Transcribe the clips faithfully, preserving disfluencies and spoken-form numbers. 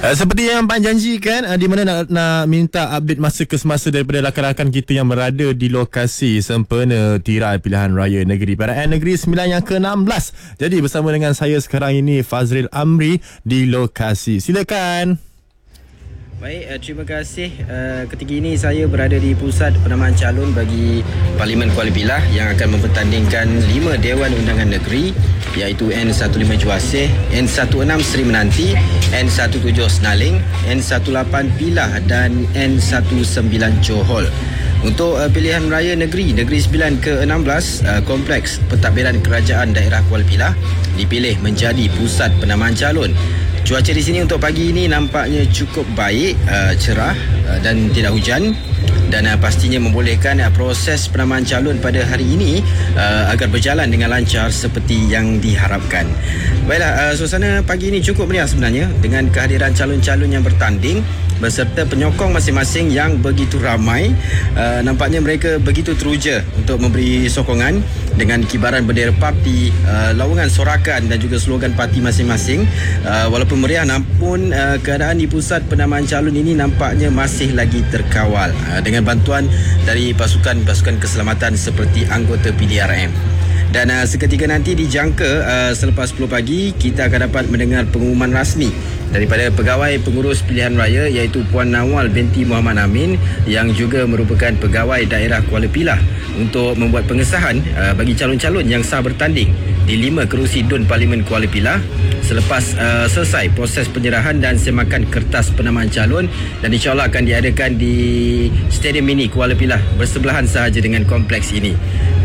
Uh, seperti yang Pak janjikan, uh, di mana nak, nak minta update masa ke semasa daripada rakan-rakan kita yang berada di lokasi sempena tirai pilihan raya negeri P R N Negeri Sembilan yang ke enam belas. Jadi bersama dengan saya sekarang ini Fazril Amri di lokasi. Silakan. Baik, uh, terima kasih. Uh, ketika ini saya berada di pusat penamaan calon bagi Parlimen Kuala Pilah yang akan mempertandingkan lima Dewan Undangan Negeri, iaitu N lima belas Juasih, N enam belas Seri Menanti, N tujuh belas Senaling, N lapan belas Pilah dan N sembilan belas Johor. Untuk uh, pilihan raya negeri Negeri Sembilan ke enam belas, uh, Kompleks Pentadbiran Kerajaan Daerah Kuala Pilah dipilih menjadi pusat penamaan calon. Cuaca di sini untuk pagi ini nampaknya cukup baik, uh, cerah uh, dan tidak hujan, dan uh, pastinya membolehkan uh, proses penamaan calon pada hari ini uh, agar berjalan dengan lancar seperti yang diharapkan. Baiklah, uh, suasana pagi ini cukup meriah sebenarnya dengan kehadiran calon-calon yang bertanding beserta penyokong masing-masing yang begitu ramai. Uh, nampaknya mereka begitu teruja untuk memberi sokongan dengan kibaran bendera parti, uh, lawangan sorakan dan juga slogan parti masing-masing. Uh, walaupun meriah, namun uh, keadaan di pusat penamaan calon ini nampaknya masih lagi terkawal uh, dengan bantuan dari pasukan-pasukan keselamatan seperti anggota P D R M. Dan uh, seketika nanti dijangka uh, selepas sepuluh pagi kita akan dapat mendengar pengumuman rasmi daripada pegawai pengurus pilihan raya, iaitu Puan Nawal binti Muhammad Amin yang juga merupakan pegawai daerah Kuala Pilah, untuk membuat pengesahan uh, bagi calon-calon yang sah bertanding di lima kerusi D U N Parlimen Kuala Pilah selepas uh, selesai proses penyerahan dan semakan kertas penamaan calon, dan insyaAllah akan diadakan di Stadium Mini Kuala Pilah bersebelahan sahaja dengan kompleks ini.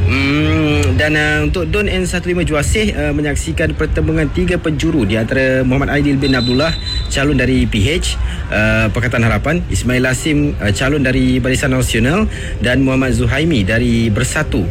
Hmm, dan uh, untuk D U N N lima belas Juasih uh, menyaksikan pertembungan tiga penjuru di antara Muhammad Aidil bin Abdullah, calon dari P H uh, Pakatan Harapan, Ismail Asim, uh, calon dari Barisan Nasional, dan Muhammad Zuhaimi dari Bersatu.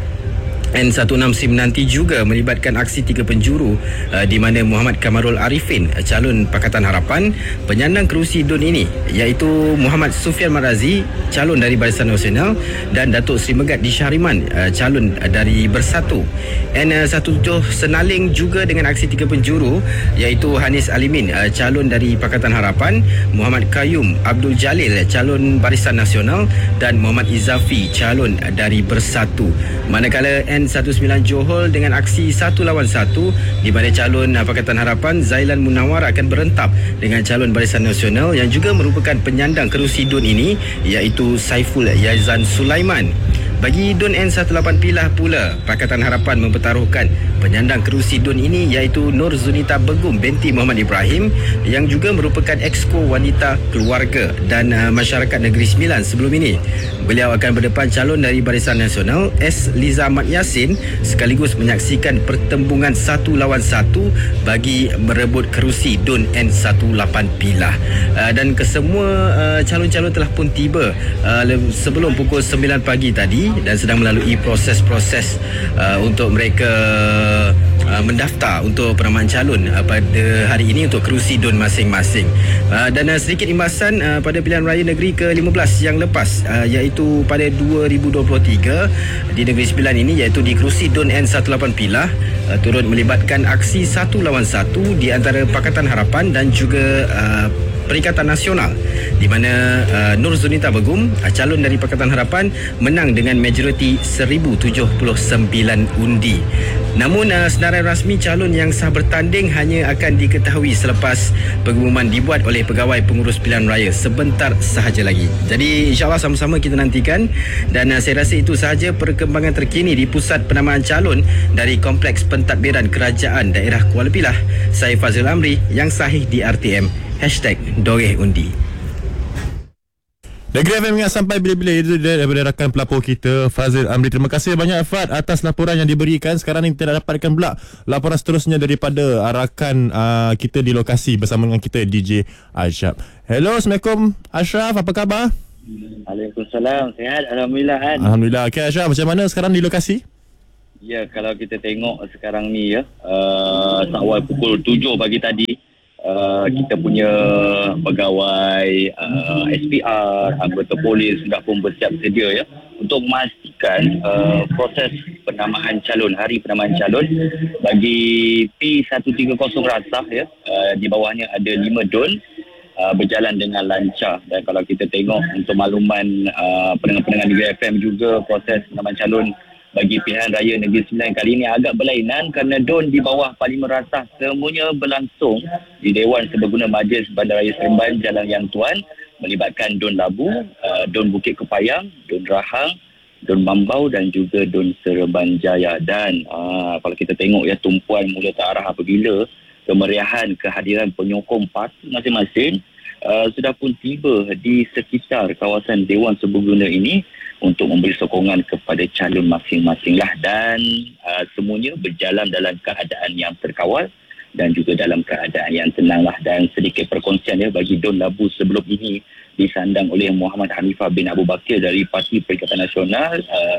N enam belas Seri Menanti juga melibatkan aksi tiga penjuru uh, di mana Muhammad Kamarul Arifin, uh, calon Pakatan Harapan, penyandang kerusi D U N ini, iaitu Muhammad Sufian Marazi, calon dari Barisan Nasional, dan Datuk Seri Megat di Syahriman, uh, calon uh, dari Bersatu. N tujuh belas Senaling juga dengan aksi tiga penjuru, iaitu Hanis Alimin, uh, calon dari Pakatan Harapan, Muhammad Qayyum Abdul Jalil, calon Barisan Nasional, dan Muhammad Izafi, calon uh, dari Bersatu. Manakala N sembilan belas Johor dengan aksi satu lawan satu, di mana calon Pakatan Harapan Zailan Munawar akan berentap dengan calon Barisan Nasional yang juga merupakan penyandang kerusi D U N ini, iaitu Saiful Yazan Sulaiman. Bagi D U N N lapan belas Pilah pula, Pakatan Harapan mempertaruhkan penyandang kerusi D U N ini, iaitu Nur Zunita Begum binti Muhammad Ibrahim, yang juga merupakan Exco Wanita Keluarga dan uh, Masyarakat Negeri Sembilan sebelum ini. Beliau akan berdepan calon dari Barisan Nasional S. Liza Mat Yassin, sekaligus menyaksikan pertembungan satu lawan satu bagi merebut kerusi D U N N lapan belas Pilah. Uh, dan kesemua uh, calon-calon telah pun tiba uh, sebelum pukul sembilan pagi tadi dan sedang melalui proses-proses uh, untuk mereka uh, mendaftar untuk penamaan calon uh, pada hari ini untuk kerusi D U N masing-masing. Uh, dan uh, sedikit imbasan uh, pada pilihan raya negeri ke lima belas yang lepas, uh, iaitu pada dua ribu dua puluh tiga di Negeri Sembilan ini, iaitu di kerusi D U N N lapan belas Pilah, uh, turut melibatkan aksi satu lawan satu di antara Pakatan Harapan dan juga uh, Perikatan Nasional, di mana uh, Nur Zunita Begum, uh, calon dari Pakatan Harapan, menang dengan majoriti seribu tujuh puluh sembilan undi. Namun uh, senarai rasmi calon yang sah bertanding hanya akan diketahui selepas pengumuman dibuat oleh pegawai pengurus pilihan raya sebentar sahaja lagi. Jadi insyaAllah sama-sama kita nantikan, dan uh, saya rasa itu sahaja perkembangan terkini di pusat penamaan calon dari Kompleks Pentadbiran Kerajaan Daerah Kuala Pilah. Saya Fazil Amri, yang sahih di R T M. Hashtag Doreh Undi. Negeri F M ingat sampai bila-bila itu daripada rakan pelapor kita Fazil Amri. Terima kasih banyak Fad atas laporan yang diberikan. Sekarang ini kita dapatkan pula laporan seterusnya daripada rakan uh, kita di lokasi bersama dengan kita D J Ashraf. Hello, Assalamualaikum Ashraf, apa khabar? Waalaikumsalam, sihat Alhamdulillah kan. Alhamdulillah. Okay Ashraf, macam mana sekarang di lokasi? Ya, kalau kita tengok sekarang ni ya, uh, awal pukul tujuh pagi tadi, Uh, kita punya pegawai uh, S P R, anggota polis sudah pun bersiap sedia ya untuk memastikan uh, proses penamaan calon, hari penamaan calon bagi P seratus tiga puluh Rasah ya. Uh, di bawahnya ada lima D U N. uh, berjalan dengan lancar. Dan kalau kita tengok untuk makluman uh, pendengar-pendengar Negeri F M juga, proses penamaan calon bagi pilihan raya Negeri Sembilan kali ini agak berlainan kerana D U N di bawah Parlimen Rasah semuanya berlangsung di Dewan Seberguna Majlis Bandaraya Seremban Jalan Yang Tuan, melibatkan D U N Labu, uh, D U N Bukit Kepayang, D U N Rahang, D U N Mambau dan juga D U N Seremban Jaya. Dan uh, kalau kita tengok ya, tumpuan mula terarah apabila kemeriahan kehadiran penyokong parti masing-masing uh, sudah pun tiba di sekitar kawasan Dewan Seberguna ini untuk memberi sokongan kepada calon masing-masing lah. Dan uh, semuanya berjalan dalam keadaan yang terkawal dan juga dalam keadaan yang tenang lah. Dan sedikit perkongsian ya, bagi D U N Labu sebelum ini disandang oleh Muhammad Hanifah bin Abu Bakar dari Parti Perikatan Nasional,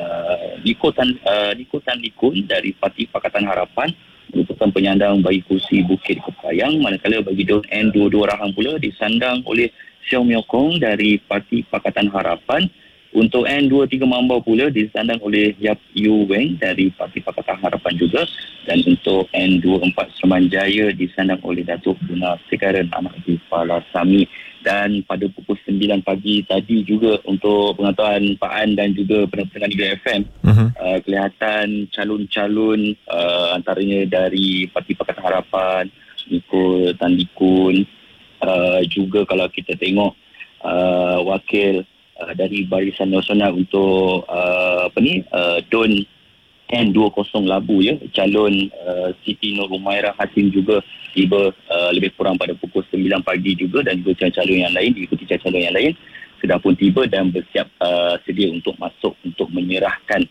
uh, Niko Tan uh, Niko Tan Nikun dari Parti Pakatan Harapan merupakan penyandang bagi kursi Bukit Kepayang, manakala bagi D U N N dua puluh dua Rahang pula disandang oleh Xiao Miokong dari Parti Pakatan Harapan. Untuk N dua puluh tiga Mambau pula disandang oleh Yap Yu Weng dari Parti Pakatan Harapan juga. Dan untuk N dua puluh empat Seremban Jaya disandang oleh Datuk Guna Sekaren Ahmad Zifala Sami. Dan pada pukul sembilan pagi tadi juga, untuk pengetahuan Pak An dan juga pendengar Negeri F M, uh-huh. uh, kelihatan calon-calon uh, antaranya dari Parti Pakatan Harapan, Niko Tan Nikun, uh, juga kalau kita tengok uh, wakil Uh, dari Barisan Nasional untuk uh, apa ni uh, D U N N dua puluh Labu ya, calon uh, Siti Nur Humairah Hasim juga tiba uh, lebih kurang pada pukul sembilan pagi juga. Dan juga calon yang lain, diikuti calon yang lain sudah pun tiba dan bersiap uh, sedia untuk masuk untuk menyerahkan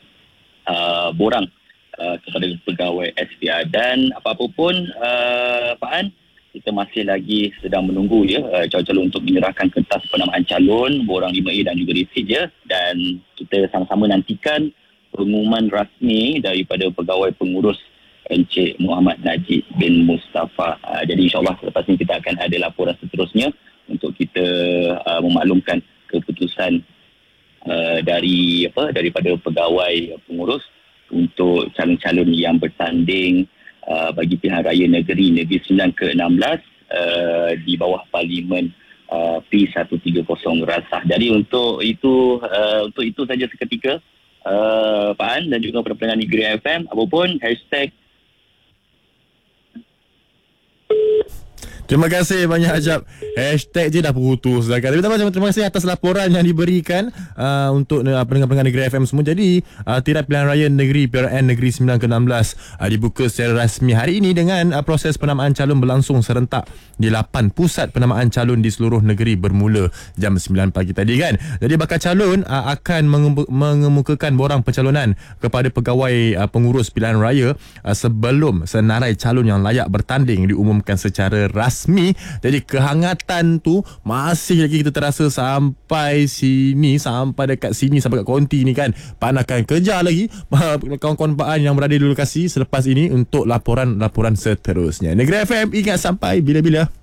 uh, borang uh, kepada pegawai S P R. Dan apa-apa pun uh, Pak An, kita masih lagi sedang menunggu ya uh, calon-calon untuk menyerahkan kertas penamaan calon, borang lima A dan juga resit ya. Dan kita sama-sama nantikan pengumuman rasmi daripada pegawai pengurus Encik Muhammad Najib bin Mustafa. Uh, jadi insyaAllah selepas ini kita akan ada laporan seterusnya untuk kita uh, memaklumkan keputusan uh, dari apa daripada pegawai pengurus untuk calon-calon yang bertanding Uh, bagi pilihan raya negeri Negeri Sembilan ke enam belas uh, di bawah Parlimen uh, P seratus tiga puluh Rasah. Jadi untuk itu uh, untuk itu saja seketika uh, Pak An dan juga pendengar Negeri F M, apapun hashtag. Terima kasih banyak Ajab. Hashtag je dah putus dah kan. Tapi terima, terima kasih atas laporan yang diberikan uh, untuk uh, pendengar-pendengar Negeri F M semua. Jadi uh, tirai pilihan raya negeri P R N Negeri Sembilan ke enam belas uh, dibuka secara rasmi hari ini dengan uh, proses penamaan calon berlangsung serentak di lapan pusat penamaan calon di seluruh negeri bermula jam sembilan pagi tadi kan. Jadi bakal calon uh, akan menge- mengemukakan borang pencalonan kepada pegawai uh, pengurus pilihan raya uh, sebelum senarai calon yang layak bertanding diumumkan secara rasmi. Jadi kehangatan tu masih lagi kita terasa sampai sini, sampai dekat sini, sampai kat konti ni kan. Pak An akan kejar lagi kawan-kawan Pak An yang berada di lokasi selepas ini untuk laporan-laporan seterusnya. Negeri F M, ingat sampai bila-bila.